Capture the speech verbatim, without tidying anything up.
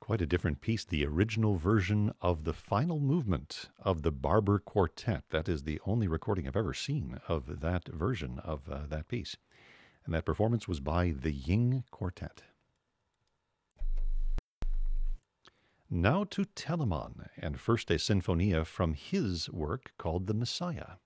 Quite a different piece, the original version of the final movement of the Barber Quartet. That is the only recording I've ever seen of that version of uh, that piece. And that performance was by the Ying Quartet. Now to Telemann, and first a sinfonia from his work called The Messiah.